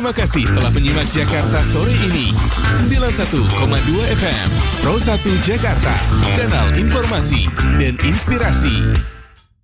Terima kasih telah menyimak Jakarta sore ini. 91,2 FM Pro 1 Jakarta, kanal informasi dan inspirasi.